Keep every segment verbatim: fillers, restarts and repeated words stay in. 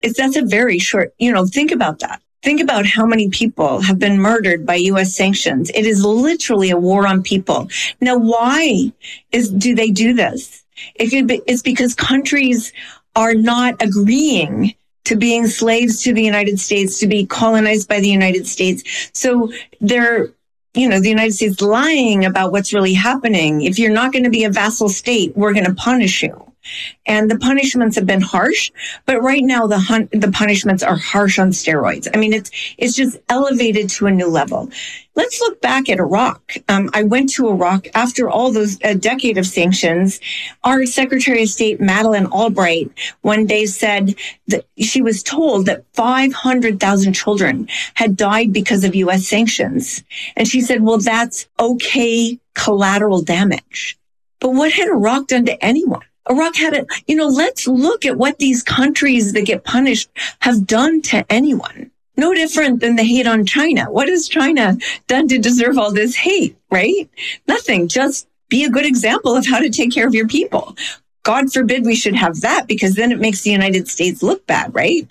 It's, that's a very short, you know, think about that. Think about how many people have been murdered by U S sanctions. It is literally a war on people. Now, why is do they do this? It could be, it's because countries are not agreeing to being slaves to the United States, to be colonized by the United States. So they're, you know, the United States lying about what's really happening. If you're not going to be a vassal state, we're going to punish you. And the punishments have been harsh, but right now the hun- the punishments are harsh on steroids. I mean, it's it's just elevated to a new level. Let's look back at Iraq. Um, I went to Iraq after all those a decade of sanctions. Our Secretary of State, Madeleine Albright, one day said that she was told that five hundred thousand children had died because of U S sanctions. And she said, well, that's okay collateral damage. But what had Iraq done to anyone? Iraq had it, you know, let's look at what these countries that get punished have done to anyone. No different than the hate on China. What has China done to deserve all this hate, right? Nothing. Just be a good example of how to take care of your people. God forbid we should have that, because then it makes the United States look bad, right?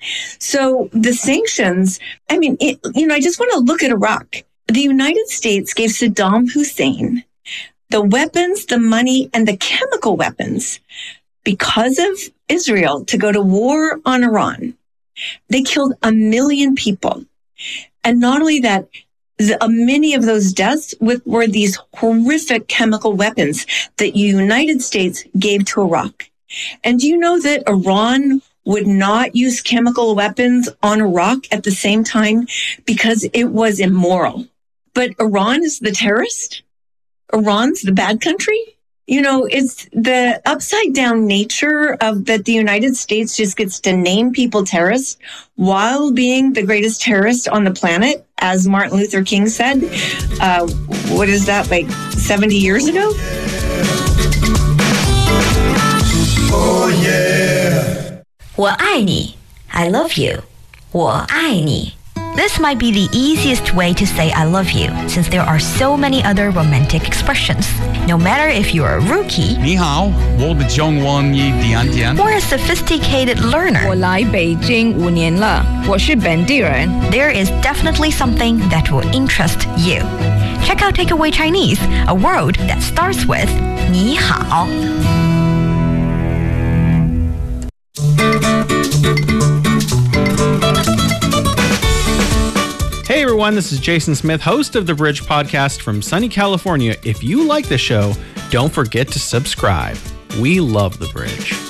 So the sanctions, I mean, it, you know, I just want to look at Iraq. The United States gave Saddam Hussein the weapons, the money, and the chemical weapons because of Israel to go to war on Iran. They killed a million people. And not only that, the, uh, many of those deaths with, were these horrific chemical weapons that the United States gave to Iraq. And do you know that Iran would not use chemical weapons on Iraq at the same time because it was immoral? But Iran is the terrorist? Iran's the bad country? You know, it's the upside down nature of that the United States just gets to name people terrorists while being the greatest terrorist on the planet, as Martin Luther King said. Uh, what is that, like seventy years ago? Oh, yeah. 我爱你 I love you. 我爱你 This might be the easiest way to say I love you, since there are so many other romantic expressions. No matter if you're a rookie 你好，我的中文一点点 or a sophisticated learner, 我来北京五年了，我是本地人。 there is definitely something that will interest you. Check out Takeaway Chinese, a word that starts with 你好. Hey everyone, this is Jason Smith, host of the Bridge Podcast from sunny California. If you like the show, don't forget to subscribe. We love the Bridge.